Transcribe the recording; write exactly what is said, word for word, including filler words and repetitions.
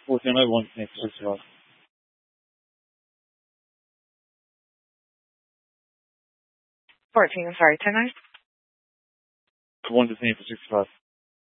fourteen over, one fifteen for sixty-five. fourteen, I'm sorry, ten nine? one fifteen for sixty-five.